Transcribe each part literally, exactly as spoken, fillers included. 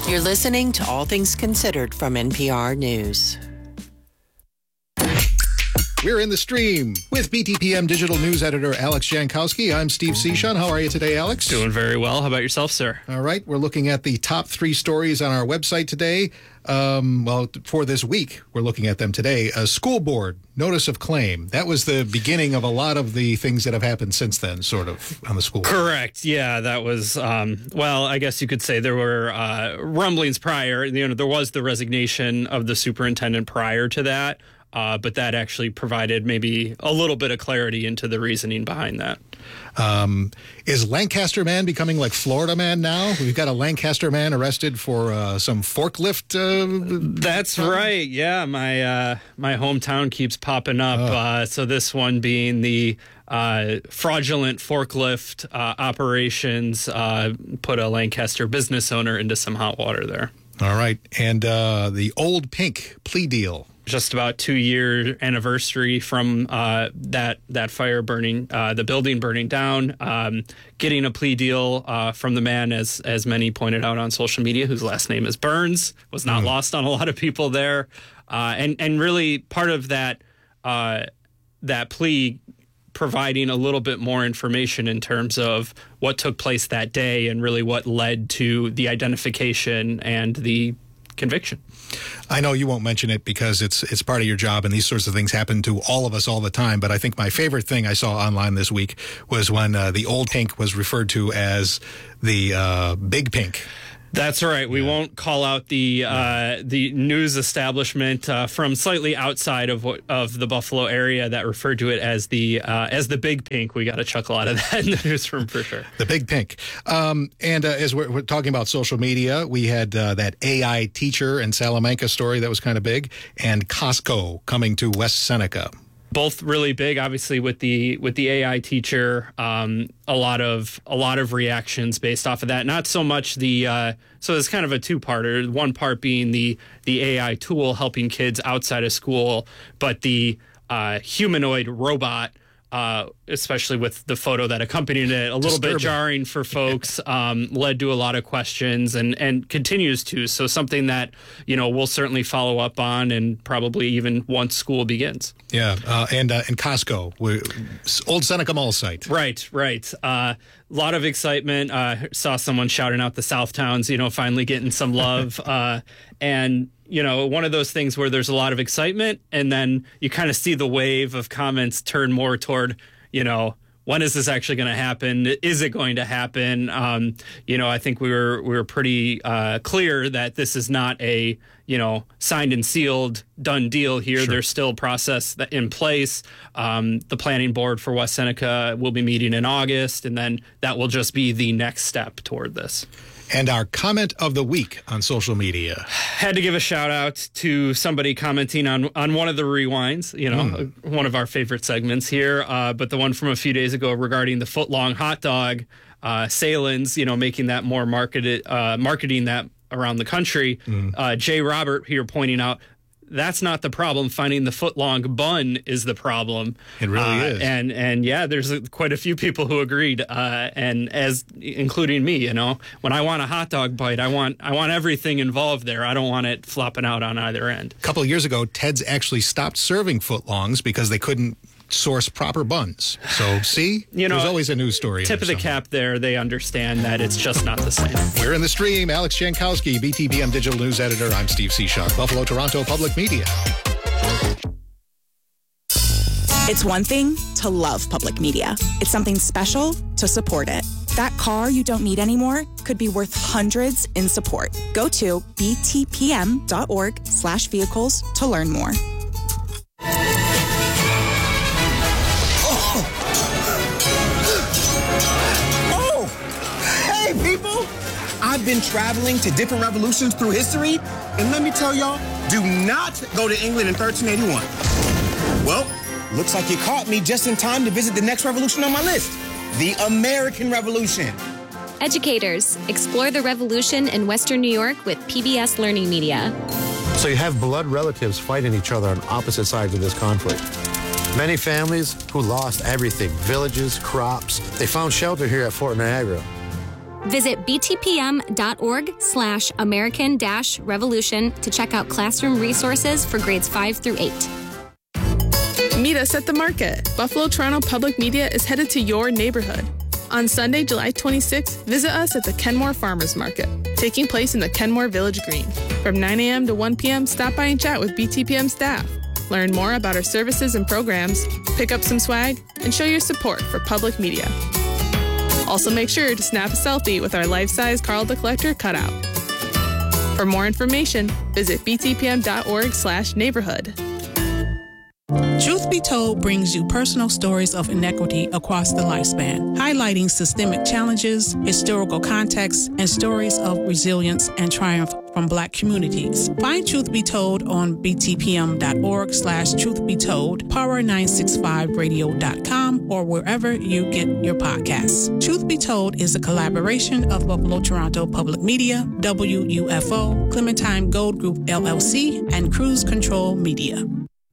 You're listening to All Things Considered from N P R News. We're in the stream with B T P M digital news editor Alex Jankowski. I'm Steve Cichon. How are you today, Alex? Doing very well. How about yourself, sir? All right. We're looking at the top three stories on our website today. Um, well, for this week, we're looking at them today. A school board notice of claim. That was the beginning of a lot of the things that have happened since then, sort of, on the school board. Correct. Yeah, that was, um, well, I guess you could say there were uh, rumblings prior. You know, there was the resignation of the superintendent prior to that. Uh, but that actually provided maybe a little bit of clarity into the reasoning behind that. Um, is Lancaster man becoming like Florida man now? We've got a Lancaster man arrested for uh, some forklift. Uh, That's problem? right. Yeah, my uh, my hometown keeps popping up. Oh. Uh, so this one being the uh, fraudulent forklift uh, operations uh, put a Lancaster business owner into some hot water there. All right. And uh, the Old Pink plea deal. Just about two year anniversary from uh, that that fire burning, uh, the building burning down, um, getting a plea deal uh, from the man, as as many pointed out on social media, whose last name is Burns, was not mm. lost on a lot of people there, uh, and and really part of that uh, that plea providing a little bit more information in terms of what took place that day and really what led to the identification and the conviction. I know you won't mention it because it's it's part of your job, and these sorts of things happen to all of us all the time. But I think my favorite thing I saw online this week was when uh, the Old Pink was referred to as the uh, Big Pink. That's right. We yeah. won't call out the uh, the news establishment uh, from slightly outside of of the Buffalo area that referred to it as the uh, as the Big Pink. We got a chuckle out of that in the newsroom for sure. The Big Pink. Um, and uh, as we're, we're talking about social media, we had uh, that A I teacher in Salamanca story that was kind of big, and Costco coming to West Seneca. Both really big, obviously, with the with the A I teacher. Um, a lot of a lot of reactions based off of that. Not so much the uh, so it's kind of a two-parter. One part being the the A I tool helping kids outside of school, but the uh, humanoid robot. Uh, especially with the photo that accompanied it, a little Disturbing. bit jarring for folks, um, led to a lot of questions and, and continues to. So something that, you know, we'll certainly follow up on and probably even once school begins. Yeah, uh, and uh, and Costco, we, Old Seneca Mall site. Right, right. A uh, lot of excitement. Uh, saw someone shouting out the South Towns, you know, finally getting some love. uh, and you know, one of those things where there's a lot of excitement and then you kind of see the wave of comments turn more toward, you know, when is this actually going to happen? Is it going to happen? Um, you know, I think we were we were pretty uh, clear that this is not a, you know, signed and sealed, done deal here. Sure. There's still a process that in place. Um, the planning board for West Seneca will be meeting in August, and then that will just be the next step toward this. And our comment of the week on social media. Had to give a shout out to somebody commenting on, on one of the rewinds, you know, mm. one of our favorite segments here, uh, but the one from a few days ago regarding the foot-long hot dog, uh, Salins, you know, making that more marketed, uh, marketing that around the country. Mm. Uh, Jay Robert here pointing out, that's not the problem. Finding the foot-long bun is the problem. It really uh, is. And and yeah, there's quite a few people who agreed, uh, and as including me. You know, when I want a hot dog bite, I want I want everything involved there. I don't want it flopping out on either end. A couple of years ago, Ted's actually stopped serving footlongs because they couldn't source proper buns. So, see, you know, there's always a news story. Tip of the cap there. They understand that it's just not the same. We're in the stream. Alex Jankowski, B T P M digital news editor. I'm Steve Cichon, Buffalo, Toronto Public Media. It's one thing to love public media. It's something special to support it. That car you don't need anymore could be worth hundreds in support. Go to btpm.org slash vehicles to learn more. People, I've been traveling to different revolutions through history, and let me tell y'all, do not go to England in thirteen eighty-one. Well, looks like you caught me just in time to visit the next revolution on my list, the American Revolution. Educators, explore the revolution in Western New York with P B S Learning Media. So you have blood relatives fighting each other on opposite sides of this conflict. Many families who lost everything, villages, crops, they found shelter here at Fort Niagara. Visit btpm.org slash American dash revolution to check out classroom resources for grades five through eight. Meet us at the market. Buffalo Toronto Public Media is headed to your neighborhood. On Sunday, July twenty-sixth, visit us at the Kenmore Farmers Market, taking place in the Kenmore Village Green. From nine a.m. to one p.m., stop by and chat with B T P M staff. Learn more about our services and programs, pick up some swag, and show your support for public media. Also make sure to snap a selfie with our life-size Carl the Collector cutout. For more information, visit btpm.org slash neighborhood. Truth Be Told brings you personal stories of inequity across the lifespan, highlighting systemic challenges, historical context, and stories of resilience and triumph from Black communities. Find Truth Be Told on btpm.org slash truth be told, power nine sixty-five radio dot com, or wherever you get your podcasts. Truth Be Told is a collaboration of Buffalo Toronto Public Media, W U F O, Clementine Gold Group L L C, and Cruise Control Media.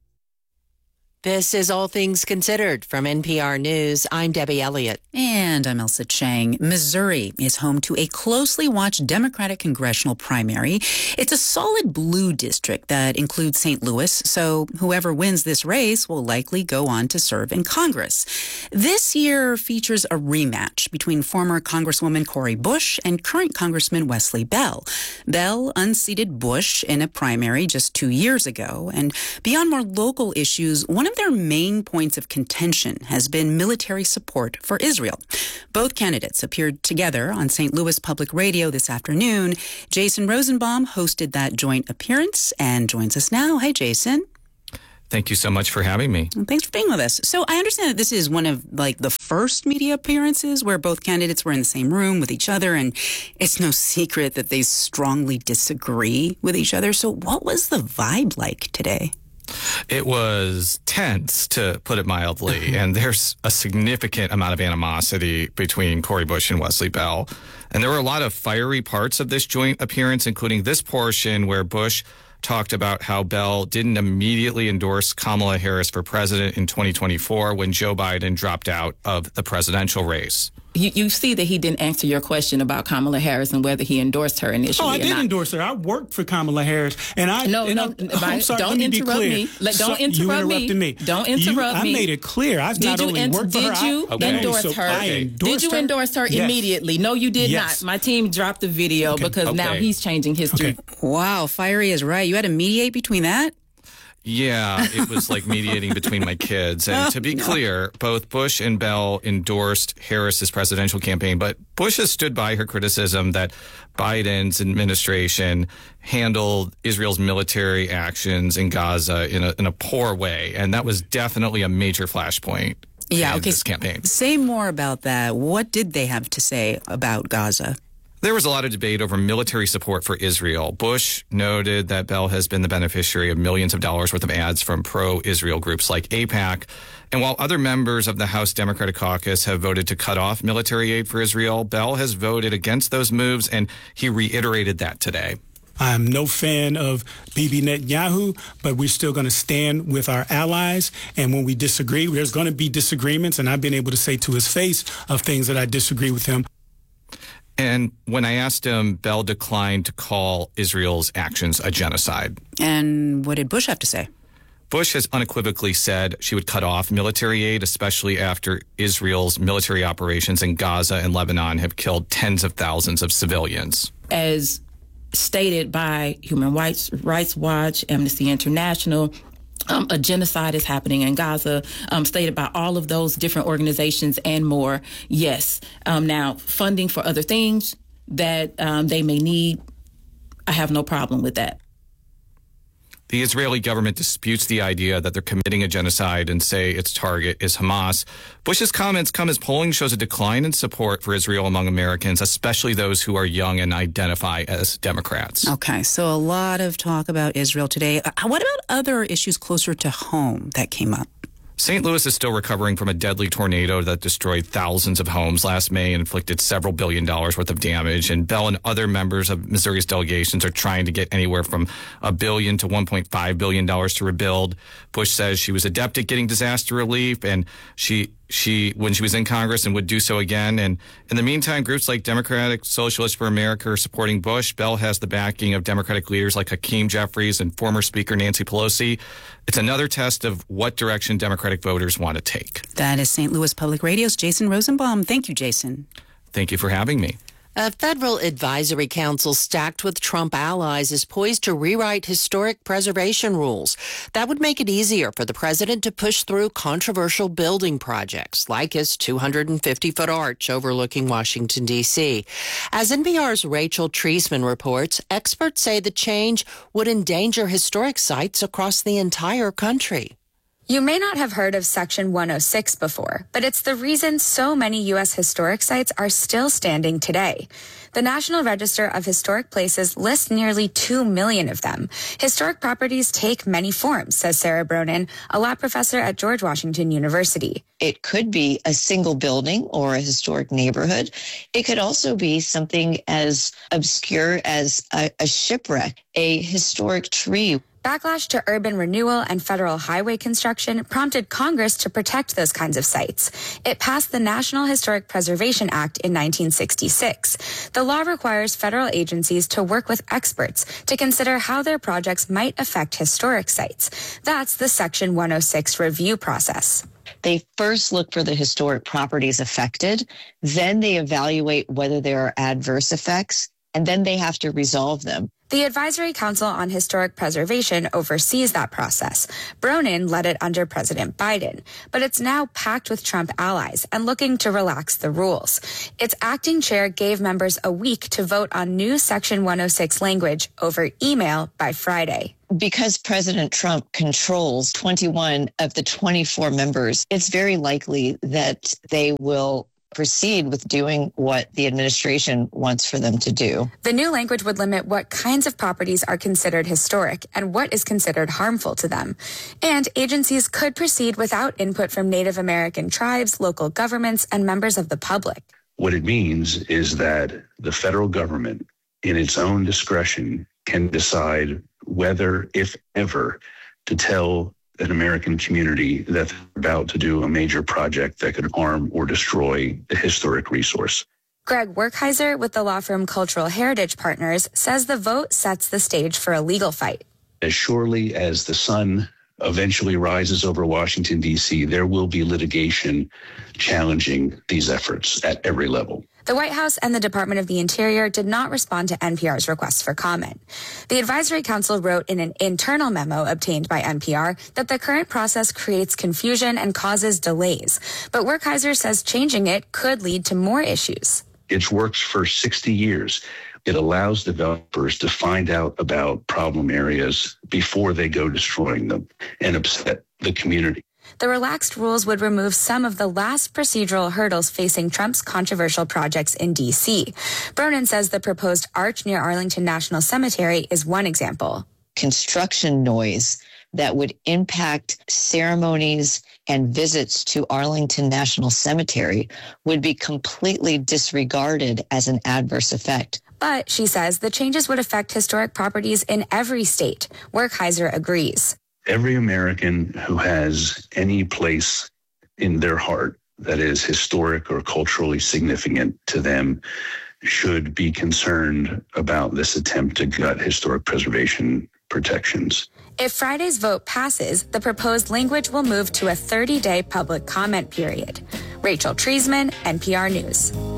This is All Things Considered from N P R News. I'm Debbie Elliott. And I'm Elsa Chang. Missouri is home to a closely watched Democratic congressional primary. It's a solid blue district that includes Saint Louis, so whoever wins this race will likely go on to serve in Congress. This year features a rematch between former Congresswoman Cori Bush and current Congressman Wesley Bell. Bell unseated Bush in a primary just two years ago, and beyond more local issues, one of their main points of contention has been military support for Israel. Both candidates appeared together on Saint Louis Public Radio this afternoon. Jason Rosenbaum hosted that joint appearance and joins us now. Hi, Jason. Thank you so much for having me. Well, thanks for being with us. So I understand that this is one of like the first media appearances where both candidates were in the same room with each other, and it's no secret that they strongly disagree with each other. So what was the vibe like today? It was tense, to put it mildly, and there's a significant amount of animosity between Cori Bush and Wesley Bell. And there were a lot of fiery parts of this joint appearance, including this portion where Bush talked about how Bell didn't immediately endorse Kamala Harris for president in twenty twenty-four when Joe Biden dropped out of the presidential race. You, you see that he didn't answer your question about Kamala Harris and whether he endorsed her initially. Oh, I or did not. endorse her. I worked for Kamala Harris, and I no, and no. I, I'm sorry, don't let me interrupt be me. Let, don't so, interrupt you me. interrupted me. Don't interrupt you, me. I made it clear. I've did not you only ent- worked for did her. you I, okay. endorse so her? I endorsed did you her? endorse her yes. immediately? No, you did yes. not. My team dropped the video okay. because okay. now he's changing history. Okay. Wow, fiery is right. You had to mediate between that? Yeah, it was like mediating between my kids. And to be clear, both Bush and Bell endorsed Harris's presidential campaign, but Bush has stood by her criticism that Biden's administration handled Israel's military actions in Gaza in a, in a poor way. And that was definitely a major flashpoint yeah, in okay. this campaign. Say more about that. What did they have to say about Gaza? There was a lot of debate over military support for Israel. Bush noted that Bell has been the beneficiary of millions of dollars worth of ads from pro-Israel groups like AIPAC. And while other members of the House Democratic Caucus have voted to cut off military aid for Israel, Bell has voted against those moves, and he reiterated that today. I'm no fan of Bibi Netanyahu, but we're still going to stand with our allies. And when we disagree, there's going to be disagreements. And I've been able to say to his face of things that I disagree with him. And when I asked him, Bell declined to call Israel's actions a genocide. And what did Bush have to say? Bush has unequivocally said she would cut off military aid, especially after Israel's military operations in Gaza and Lebanon have killed tens of thousands of civilians. As stated by Human Rights, Rights Watch, Amnesty International, Um, a genocide is happening in Gaza, um, stated by all of those different organizations and more. Yes. Um, now, funding for other things that um, they may need, I have no problem with that. The Israeli government disputes the idea that they're committing a genocide and say its target is Hamas. Bush's comments come as polling shows a decline in support for Israel among Americans, especially those who are young and identify as Democrats. Okay, so a lot of talk about Israel today. Uh, what about other issues closer to home that came up? Saint Louis is still recovering from a deadly tornado that destroyed thousands of homes last May and inflicted several billion dollars worth of damage. And Bell and other members of Missouri's delegations are trying to get anywhere from a billion to one point five billion dollars to rebuild. Bush says she was adept at getting disaster relief, and she she when she was in Congress and would do so again. And in the meantime, groups like Democratic Socialists for America are supporting Bush. Bell has the backing of Democratic leaders like Hakeem Jeffries and former Speaker Nancy Pelosi. It's another test of what direction Democratic voters want to take. That is Saint Louis Public Radio's Jason Rosenbaum. Thank you, Jason. Thank you for having me. A federal advisory council stacked with Trump allies is poised to rewrite historic preservation rules. That would make it easier for the president to push through controversial building projects, like his two hundred fifty foot arch overlooking Washington, D C. As N P R's Rachel Treisman reports, experts say the change would endanger historic sites across the entire country. You may not have heard of Section one oh six before, but it's the reason so many U S historic sites are still standing today. The National Register of Historic Places lists nearly two million of them. Historic properties take many forms, says Sarah Bronin, a law professor at George Washington University. It could be a single building or a historic neighborhood. It could also be something as obscure as a, a shipwreck, a historic tree. Backlash to urban renewal and federal highway construction prompted Congress to protect those kinds of sites. It passed the National Historic Preservation Act in nineteen sixty-six. The law requires federal agencies to work with experts to consider how their projects might affect historic sites. That's the Section one oh six review process. They first look for the historic properties affected, then they evaluate whether there are adverse effects, and then they have to resolve them. The Advisory Council on Historic Preservation oversees that process. Bronin led it under President Biden, but it's now packed with Trump allies and looking to relax the rules. Its acting chair gave members a week to vote on new Section one oh six language over email by Friday. Because President Trump controls twenty-one of the twenty-four members, it's very likely that they will proceed with doing what the administration wants for them to do. The new language would limit what kinds of properties are considered historic and what is considered harmful to them. And agencies could proceed without input from Native American tribes, local governments, and members of the public. What it means is that the federal government, in its own discretion, can decide whether, if ever, to tell an American community that they're about to do a major project that could harm or destroy a historic resource. Greg Werkheiser with the law firm Cultural Heritage Partners says the vote sets the stage for a legal fight. As surely as the sun eventually rises over Washington, D C, there will be litigation challenging these efforts at every level. The White House and the Department of the Interior did not respond to N P R's request for comment. The Advisory Council wrote in an internal memo obtained by N P R that the current process creates confusion and causes delays. But Werkheiser says changing it could lead to more issues. It's worked for sixty years. It allows developers to find out about problem areas before they go destroying them and upset the community. The relaxed rules would remove some of the last procedural hurdles facing Trump's controversial projects in D C. Bronin says the proposed arch near Arlington National Cemetery is one example. Construction noise that would impact ceremonies and visits to Arlington National Cemetery would be completely disregarded as an adverse effect. But, she says, the changes would affect historic properties in every state. Werkheiser agrees. Every American who has any place in their heart that is historic or culturally significant to them should be concerned about this attempt to gut historic preservation protections. If Friday's vote passes, the proposed language will move to a thirty-day public comment period. Rachel Treisman, N P R News.